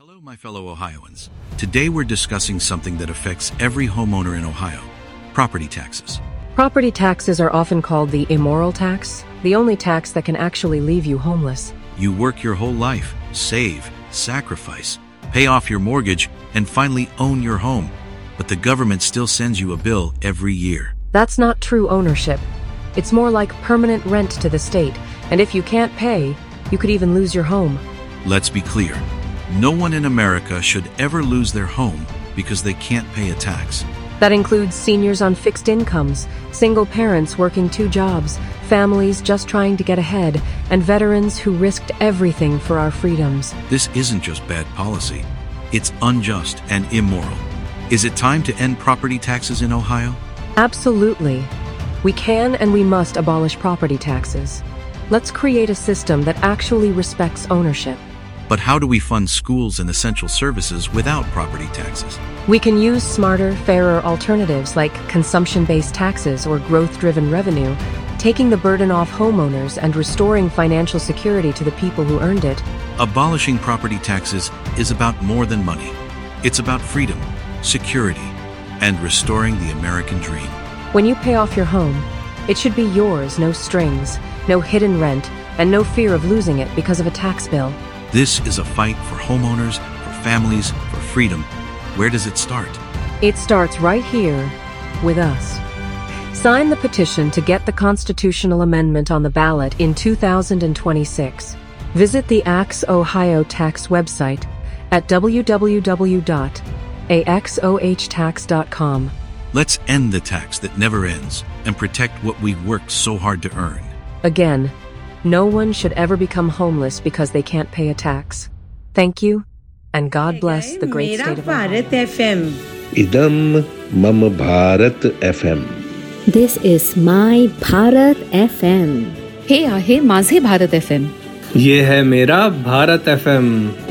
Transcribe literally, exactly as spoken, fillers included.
Hello, my fellow Ohioans. Today we're discussing something that affects every homeowner in Ohio: property taxes. Property taxes are often called the immoral tax, the only tax that can actually leave you homeless. You work your whole life, save, sacrifice, pay off your mortgage, and finally own your home. But the government still sends you a bill every year. That's not true ownership. It's more like permanent rent to the state, and if you can't pay, you could even lose your home. Let's be clear. No one in America should ever lose their home because they can't pay a tax. That includes seniors on fixed incomes, single parents working two jobs, families just trying to get ahead, and veterans who risked everything for our freedoms. This isn't just bad policy. It's unjust and immoral. Is it time to end property taxes in Ohio? Absolutely. We can and we must abolish property taxes. Let's create a system that actually respects ownership. But how do we fund schools and essential services without property taxes? We can use smarter, fairer alternatives like consumption-based taxes or growth-driven revenue, taking the burden off homeowners and restoring financial security to the people who earned it. Abolishing property taxes is about more than money. It's about freedom, security, and restoring the American dream. When you pay off your home, it should be yours, no strings, no hidden rent, and no fear of losing it because of a tax bill. This is a fight for homeowners, for families, for freedom. Where does it start? It starts right here with us. Sign the petition to get the constitutional amendment on the ballot in two thousand twenty-six. Visit the Axe Ohio Tax website at w w w dot a x o h tax dot com. Let's end the tax that never ends and protect what we've worked so hard to earn. Again, no one should ever become homeless because they can't pay a tax. Thank you, and God bless the great state of Ohio. Idam Mama Bharat F M. This is my Bharat F M. हे आहे माझे Bharat F M. ये है मेरा Bharat F M.